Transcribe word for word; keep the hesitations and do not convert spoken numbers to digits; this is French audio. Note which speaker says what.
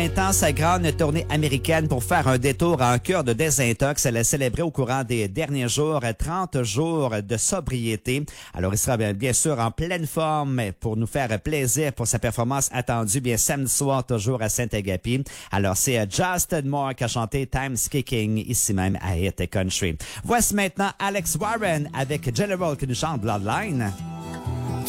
Speaker 1: printemps sa grande tournée américaine pour faire un détour en cure de désintox. Elle a célébré au courant des derniers jours trente jours de sobriété. Alors, il sera bien, bien sûr en pleine forme pour nous faire plaisir pour sa performance attendue bien samedi soir toujours à Saint-Agapi. Alors, c'est Justin Moore qui a chanté Time's Kicking ici même à Hit Country. Voici maintenant Alex Warren avec General qui nous chante Bloodline.